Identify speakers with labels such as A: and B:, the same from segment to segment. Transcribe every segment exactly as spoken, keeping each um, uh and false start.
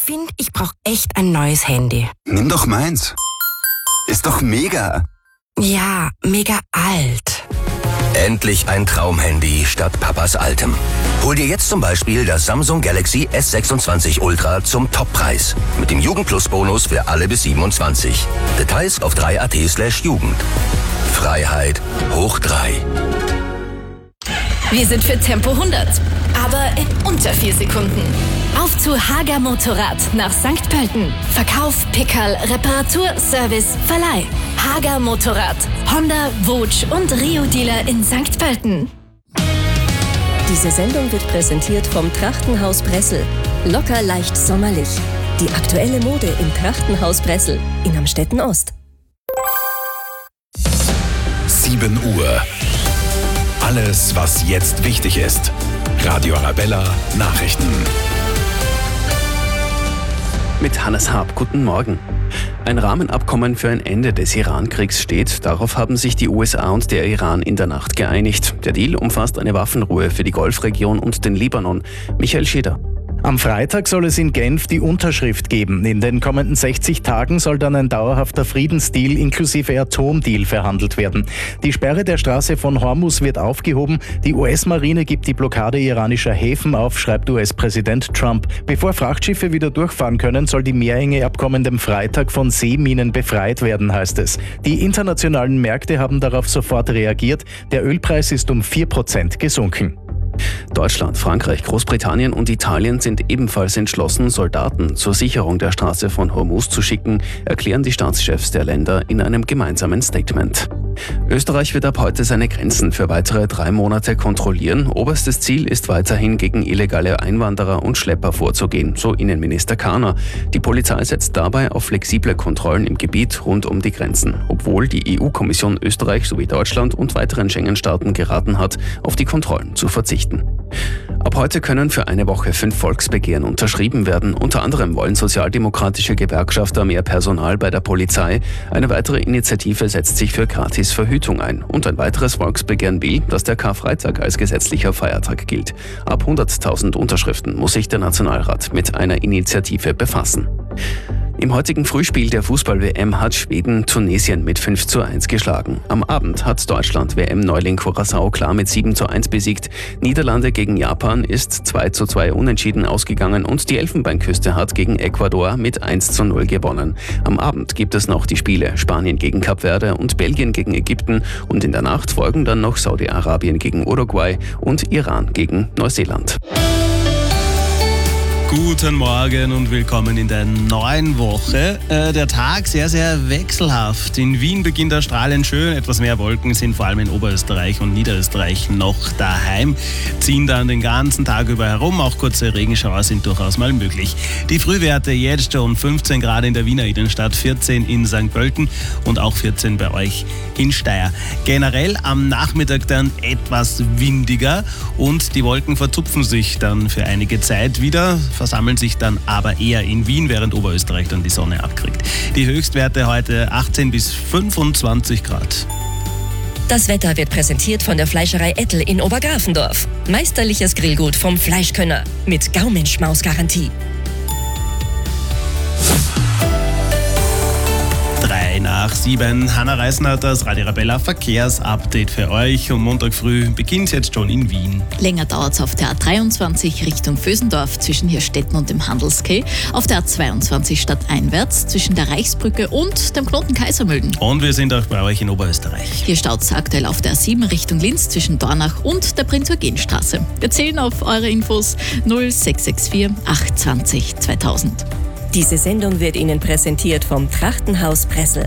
A: finde, ich brauche echt ein neues Handy.
B: Nimm doch meins. Ist doch mega.
A: Ja, mega alt.
C: Endlich ein Traumhandy statt Papas altem. Hol dir jetzt zum Beispiel das Samsung Galaxy S sechsundzwanzig Ultra zum Toppreis. Mit dem Jugend-Plus-Bonus für alle bis siebenundzwanzig. Details auf drei punkt at slash Jugend. Freiheit hoch drei.
D: Wir sind für Tempo hundert, aber in unter vier Sekunden. Auf zu Hager Motorrad nach Sankt Pölten. Verkauf, Pickerl, Reparatur, Service, Verleih. Hager Motorrad. Honda, Vogue und Rio-Dealer in Sankt Pölten.
E: Diese Sendung wird präsentiert vom Trachtenhaus Bressel. Locker leicht sommerlich. Die aktuelle Mode im Trachtenhaus Bressel in Amstetten Ost.
F: sieben Uhr. Alles, was jetzt wichtig ist. Radio Arabella Nachrichten.
G: Mit Hannes Haab, guten Morgen. Ein Rahmenabkommen für ein Ende des Iran-Kriegs steht. Darauf haben sich die U S A und der Iran in der Nacht geeinigt. Der Deal umfasst eine Waffenruhe für die Golfregion und den Libanon. Michael Scheder.
H: Am Freitag soll es in Genf die Unterschrift geben. In den kommenden sechzig Tagen soll dann ein dauerhafter Friedensdeal inklusive Atomdeal verhandelt werden. Die Sperre der Straße von Hormuz wird aufgehoben. Die U S-Marine gibt die Blockade iranischer Häfen auf, schreibt U S-Präsident Trump. Bevor Frachtschiffe wieder durchfahren können, soll die Meerenge ab kommendem Freitag von Seeminen befreit werden, heißt es. Die internationalen Märkte haben darauf sofort reagiert. Der Ölpreis ist um vier Prozent gesunken.
G: Deutschland, Frankreich, Großbritannien und Italien sind ebenfalls entschlossen, Soldaten zur Sicherung der Straße von Hormuz zu schicken, erklären die Staatschefs der Länder in einem gemeinsamen Statement. Österreich wird ab heute seine Grenzen für weitere drei Monate kontrollieren. Oberstes Ziel ist weiterhin, gegen illegale Einwanderer und Schlepper vorzugehen, so Innenminister Kahner. Die Polizei setzt dabei auf flexible Kontrollen im Gebiet rund um die Grenzen, obwohl die E U-Kommission Österreich sowie Deutschland und weiteren Schengen-Staaten geraten hat, auf die Kontrollen zu verzichten. Ab heute können für eine Woche fünf Volksbegehren unterschrieben werden. Unter anderem wollen sozialdemokratische Gewerkschafter mehr Personal bei der Polizei. Eine weitere Initiative setzt sich für Gratisverhütung ein. Und ein weiteres Volksbegehren will, dass der Karfreitag als gesetzlicher Feiertag gilt. Ab hunderttausend Unterschriften muss sich der Nationalrat mit einer Initiative befassen. Im heutigen Frühspiel der Fußball-W M hat Schweden Tunesien mit fünf zu eins geschlagen. Am Abend hat Deutschland W M-Neuling Curaçao klar mit sieben zu eins besiegt. Niederlande gegen Japan ist zwei zu zwei unentschieden ausgegangen und die Elfenbeinküste hat gegen Ecuador mit eins zu null gewonnen. Am Abend gibt es noch die Spiele Spanien gegen Kap Verde und Belgien gegen Ägypten und in der Nacht folgen dann noch Saudi-Arabien gegen Uruguay und Iran gegen Neuseeland.
I: Guten Morgen und willkommen in der neuen Woche. Äh, der Tag sehr, sehr wechselhaft. In Wien beginnt er strahlend schön. Etwas mehr Wolken sind vor allem in Oberösterreich und Niederösterreich noch daheim. Ziehen dann den ganzen Tag über herum. Auch kurze Regenschauer sind durchaus mal möglich. Die Frühwerte jetzt schon fünfzehn Grad in der Wiener Innenstadt, vierzehn in Sankt Pölten und auch vierzehn bei euch in Steyr. Generell am Nachmittag dann etwas windiger und die Wolken verzupfen sich dann für einige Zeit wieder. Versammeln sich dann aber eher in Wien, während Oberösterreich dann die Sonne abkriegt. Die Höchstwerte heute achtzehn bis fünfundzwanzig Grad.
E: Das Wetter wird präsentiert von der Fleischerei Ettel in Obergrafendorf. Meisterliches Grillgut vom Fleischkönner mit Gaumenschmaus-Garantie.
I: Drei nach sieben. Hanna Reisner hat das Radio Arabella Verkehrsupdate für euch. Um Montag früh beginnt jetzt schon in Wien.
J: Länger dauert es auf der A dreiundzwanzig Richtung Vösendorf zwischen Hirstetten und dem Handelskeh. Auf der A zweiundzwanzig stadteinwärts zwischen der Reichsbrücke und dem Knoten Kaisermühlen.
I: Und wir sind auch bei euch in Oberösterreich.
J: Hier staut es aktuell auf der A sieben Richtung Linz zwischen Dornach und der Prinz-Eugen-Straße. Wir zählen auf eure Infos null sechs sechs vier acht zwanzig zweitausend.
E: Diese Sendung wird Ihnen präsentiert vom Trachtenhaus Bressel.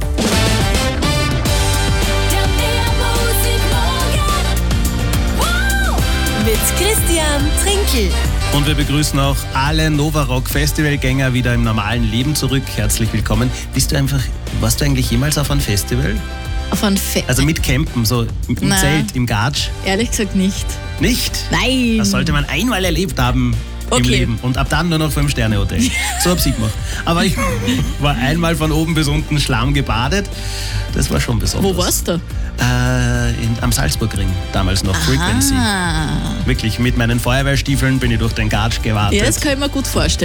D: Mit Christian Trinkel.
I: Und wir begrüßen auch alle Novarock Festivalgänger wieder im normalen Leben zurück. Herzlich willkommen. Bist du einfach, warst du eigentlich jemals auf einem Festival?
J: Auf ein Fe-
I: Also mit Campen, so im
J: Nein.
I: Zelt, im Gatsch?
J: Ehrlich gesagt nicht.
I: Nicht?
J: Nein.
I: Das sollte man einmal erlebt haben im
J: Okay.
I: Leben. Und ab dann nur noch Fünf-Sterne-Hotel. So hab's ich gemacht. Aber ich war einmal von oben bis unten Schlamm gebadet. Das war schon besonders.
J: Wo warst du?
I: Äh, in, am Salzburgring, damals noch Frequency.
J: Ah.
I: Wirklich, mit meinen Feuerwehrstiefeln bin ich durch den Gatsch gewartet.
J: Ja, das kann ich mir gut vorstellen.